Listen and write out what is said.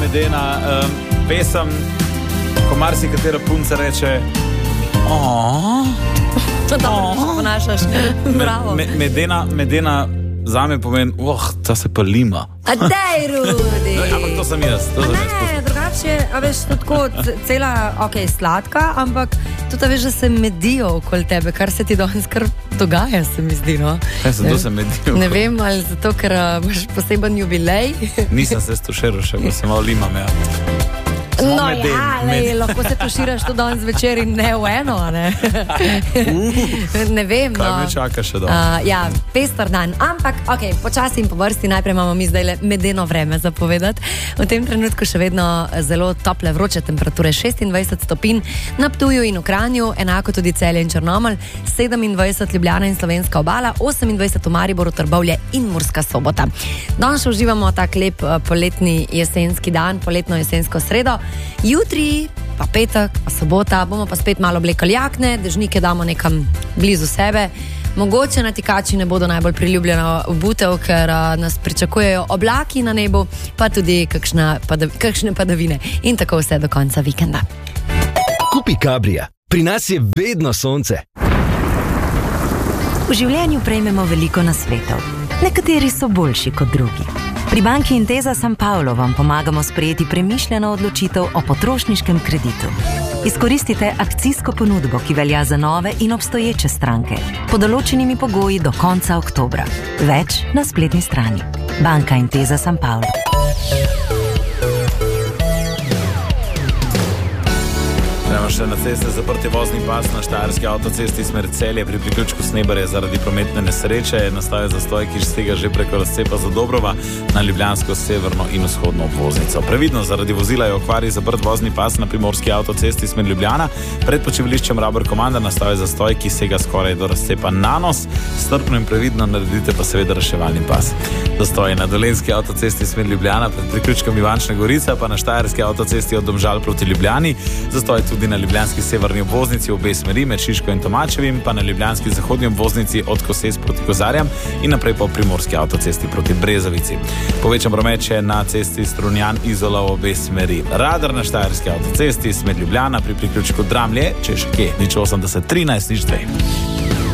Medena. Pesem, ko marsikatera punca reče To dobro se ponašaš. Bravo. Medena zame pomeni, ta se pa lima. A dej, Rudi. Ampak to sem jaz. Ne, drugače, a veš, to tako cela, sladka, ampak tudi veš, da se medijo okoli tebe, kar se ti danes kar dogaja, se mi zdi, no. Kaj se to se medijo? Ne vem, ali zato, ker imaš poseben jubilej. Nisem se stuširal še, ko sem malo limam, ja. No ja, lahko se tuširaš to danes večer in ne v eno, ne? Ne vem, no. Kaj me čaka še dan? Ja, pester dan. Ampak, počasi in po vrsti, najprej imamo mi zdaj medeno vreme zapovedati. V tem trenutku še vedno zelo tople, vroče temperature, 26 stopinj na Ptuju in v Kranju, enako tudi Celje in Črnomelj, 27 Ljubljana in Slovenska obala, 28 v Mariboru, Trbovlje in Murska Sobota. Danes uživamo tak lep poletni jesenski dan, poletno jesensko sredo. Jutri, pa petek, pa sobota, bomo pa spet malo oblekali jakne, dežnike damo nekam blizu sebe. Mogoče natikači ne bodo najbolj priljubljena obutev, ker nas pričakujejo oblaki na nebu, pa tudi kakšne padavine. In tako vse do konca vikenda. Kupi Cabrija. Pri nas je vedno sonce. V življenju prejmemo veliko nasvetov. Nekateri so boljši kot drugi. Pri banki Intesa San Paolo vam pomagamo sprejeti premišljeno odločitev o potrošniškem kreditu. Izkoristite akcijsko ponudbo, ki velja za nove in obstoječe stranke, pod določenimi pogoji do konca oktobra. Več na spletni strani. Banka Intesa San Paolo. Še na ceste zaprti vozni pas na Štajerski avtocesti smer Celje pri priključku Sneberje zaradi prometne nesreče. Nastaja zastoj, ki sega že preko razcepa Zadobrova na ljubljansko severno in vzhodno obvoznico. Previdno, zaradi vozila je okvari zaprt vozni pas na Primorski avtocesti smer Ljubljana. Pred počivališčem Rabor Komanda nastaja zastoj, ki sega skoraj do razcepa Nanos. Strpno in previdno naredite pa seveda reševalni pas. Zastoj na Dolenjski avtocesti smer Ljubljana pred priključkom Ivančna Gorica, pa na Štajerski avtocesti od Domžal proti Ljubljani. Zastoj tudi na ljubljanski severni obvoznici v obe smeri med Šiško in Tomačevim, pa na ljubljanski zahodni obvoznici od Koses proti Kozarjam in naprej po Primorski avtocesti proti Brezovici. Povečan promet še na cesti Strunjan-Izola v obe smeri. Radar na Štajerski avtocesti smer Ljubljana pri priključku Dramlje, če še kje, 080 13 02.